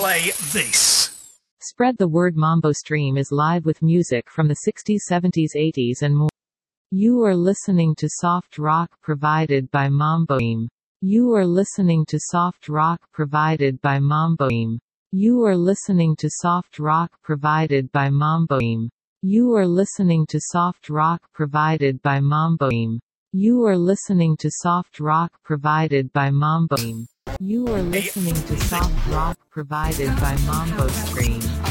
play this. Spread the word. Mambo Stream is live with music from the 60s, 70s, 80s and more. You are listening to soft rock provided by Mambo Stream. You are listening to soft rock provided by Mambo Stream. You are listening to soft rock provided by Mambo Stream. You are listening to soft rock provided by Mambo Stream. You are listening to soft rock provided by Mambo Stream. You are listening to soft rock provided by Mambo Stream.